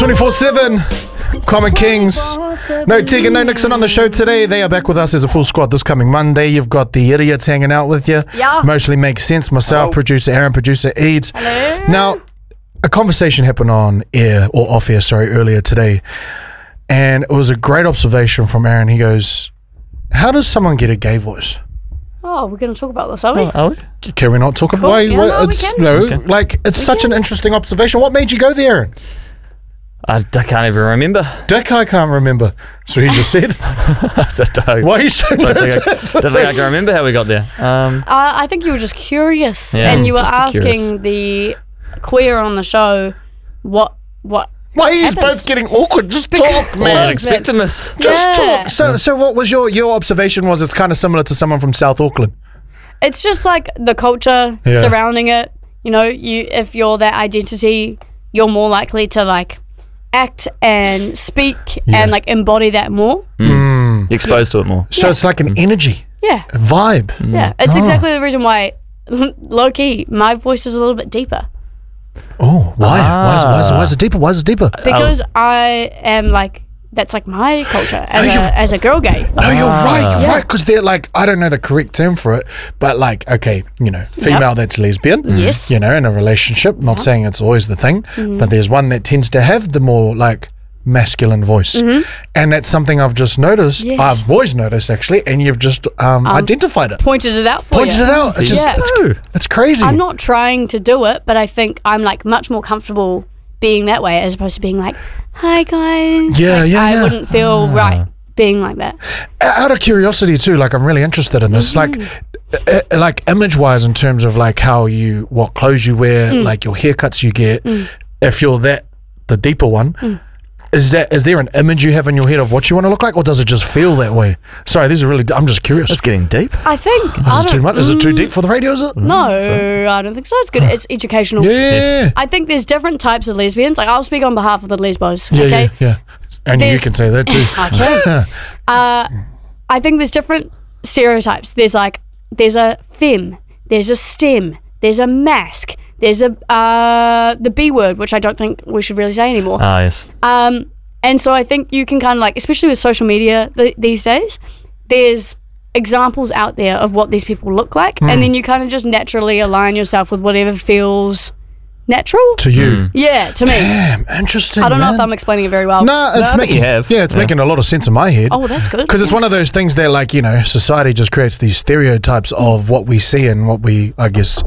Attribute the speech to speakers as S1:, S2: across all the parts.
S1: 24/7, Common Kings. No Tegan, no Nixon on the show today. They are back with us as a full squad this coming Monday. You've got the idiots hanging out with you.
S2: Yeah.
S1: Mostly Makes Sense. Myself, producer Aaron, producer Eads.
S2: Hello.
S1: Now, a conversation happened on air, or off air, sorry, earlier today. And it was a great observation from Aaron. He goes, how does someone get a gay voice?
S2: Oh, we're going to talk about this, are we?
S3: Are we?
S1: Can we not talk about
S2: Cool.
S1: it?
S2: Yeah, no, we can.
S1: Like, it's such an interesting observation. What made you go there, Aaron?
S3: I can't even remember.
S1: Dick, I can't remember. That's what he just said. Why are you so
S3: Don't
S1: nervous?
S3: think I can remember how we got there.
S2: I think you were just curious,
S3: Yeah,
S2: and you were
S3: just
S2: asking
S3: curious.
S2: the queer on the show what
S1: Why are you
S2: happens?
S1: both getting awkward? Just talk,
S3: I wasn't
S1: man.
S3: expecting this.
S1: Just
S2: Yeah.
S1: talk. So what was your observation? Was it's kind of similar to someone from South Auckland?
S2: It's just like the culture
S1: Yeah.
S2: surrounding it. You know, if you're that identity, you're more likely to like act and speak and like embody that more.
S3: You're exposed to it more.
S1: So it's like an energy,
S2: Yeah,
S1: a vibe.
S2: yeah. It's exactly the reason why, low key, my voice is a little bit deeper
S1: Oh, why? Why is it deeper? Why is it deeper?
S2: because I am like that's like my culture as a girl gay.
S1: No, you're right. You're right. Because they're like, I don't know the correct term for it, but like, okay, you know, female that's lesbian.
S2: Yes.
S1: You know, in a relationship. Not saying it's always the thing, but there's one that tends to have the more like masculine voice, and that's something I've just noticed.
S2: Yes.
S1: I've always noticed actually, and you've just identified it,
S2: Pointed it out for
S1: pointed
S2: you.
S1: it out. It's just,
S2: Yeah.
S1: it's crazy.
S2: I'm not trying to do it, but I think I'm like much more comfortable being that way as opposed to being like, "Hi guys."
S1: Yeah,
S2: Like,
S1: yeah,
S2: I
S1: yeah.
S2: wouldn't feel right being like that.
S1: Out of curiosity too, like I'm really interested in this, like image wise, in terms of like what clothes you wear, like your haircuts you get. If you're the deeper one, is there an image you have in your head of what you want to look like, or does it just feel that way? Sorry, these are really. I'm just curious.
S3: It's getting deep.
S2: I think.
S1: Is it too much? Is it too deep for the radio? Is it?
S2: No, I don't think so. It's good. It's educational.
S1: Yeah.
S2: I think there's different types of lesbians. Like I'll speak on behalf of the lesbos.
S1: Yeah,
S2: Okay.
S1: yeah. And you
S2: There's-
S1: can say that too.
S2: I can. I think there's different stereotypes. There's a femme, there's a STEM, there's a mask, there's the B word, which I don't think we should really say anymore.
S3: Ah, yes.
S2: And so I think you can kind of like, especially with social media these days, there's examples out there of what these people look like, and then you kind of just naturally align yourself with whatever feels natural.
S1: To you.
S2: Yeah, to me.
S1: Damn, interesting.
S2: I don't know
S1: man.
S2: if I'm explaining it very well.
S1: No, it's
S3: I think
S1: making
S3: you have.
S1: Yeah, it's making a lot of sense in my head.
S2: Oh, that's good.
S1: Because it's one of those things that, like, you know, society just creates these stereotypes of what we see and what we, I guess,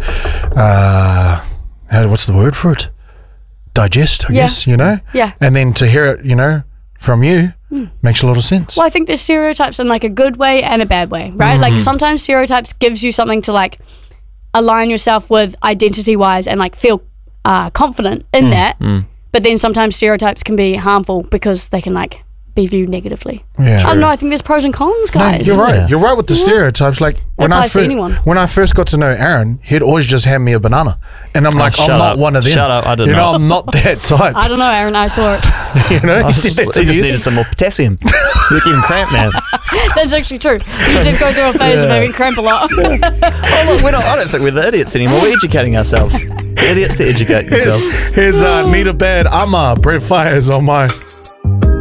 S1: what's the word for it? Digest, I guess, you know?
S2: Yeah.
S1: And then to hear it, you know, from you makes a lot of sense.
S2: Well, I think there's stereotypes in like a good way and a bad way, right? Like sometimes stereotypes gives you something to like align yourself with identity-wise and like feel confident in that. But then sometimes stereotypes can be harmful because they can like be viewed negatively.
S1: Yeah.
S2: I don't know. I think there's pros and cons,
S1: No,
S2: guys.
S1: you're right.
S3: Yeah.
S1: You're right with the stereotypes. Like
S2: applies to anyone.
S1: when I first got to know Aaron, he'd always just hand me a banana, and I'm like, I'm
S3: shut
S1: not
S3: up.
S1: one of them.
S3: Shut up, I didn't
S1: You know,
S3: know.
S1: I'm not that type.
S2: I don't know, Aaron. I saw it.
S1: You know,
S3: He
S1: he said that to
S3: just
S1: me.
S3: needed some more potassium. You're getting cramped, man.
S2: That's actually true. You did go through a phase of having cramp a lot.
S3: Oh, look, I don't think we're the idiots anymore. We're educating ourselves. The idiots that educate themselves.
S1: Here's Need a Bad. I'm Brett Fires on my